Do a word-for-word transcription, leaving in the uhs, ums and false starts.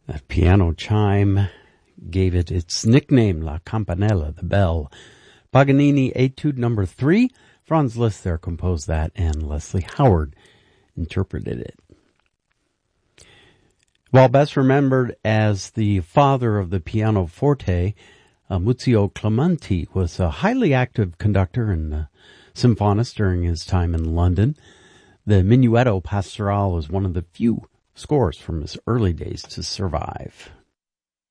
That piano chime gave it its nickname, La Campanella, the bell. Paganini Etude number three. Franz Liszt there composed that, and Leslie Howard interpreted it. While best remembered as the father of the pianoforte, uh, Muzio Clementi was a highly active conductor and uh, symphonist during his time in London. The Minuetto Pastorale was one of the few scores from his early days to survive.